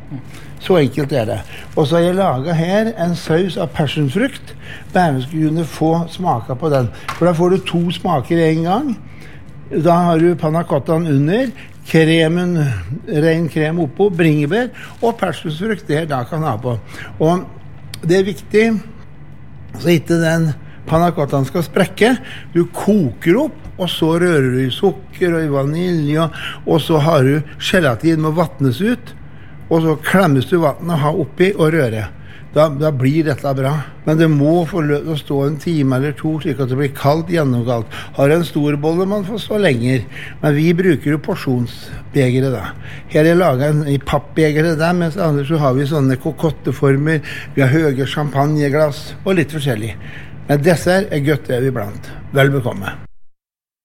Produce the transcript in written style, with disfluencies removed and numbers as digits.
Så enkelt det. Og så har jeg laget her en saus av personsfrukt. Bare vi skal kunne få smaka på den. For da får du 2 smaker en gang. Da har du panna cottaen under, kremen, ren krem oppå, bringebær, og personsfrukt det da kan ha på. Og det er viktig, så ikke den panna cottaen skal sprekke. Du koker opp, og så rører du i sukker og i vanilje, og så har du gelatin med vattnes ut, og så klemmes du vattnet og har oppi og rører. Da blir dette bra. Men det må få løp å stå en time eller 2, slik at det blir kaldt, gjennomkaldt. Har en stor bolle, man får stå lenger. Men vi bruker jo porsjonsbegere da. Her er jeg laget i pappbegere der, mens andre så har vi sånne kokotteformer, vi har høye champagneglass og litt forskjellig. Men dessert er godt det iblant. Vel bekomme.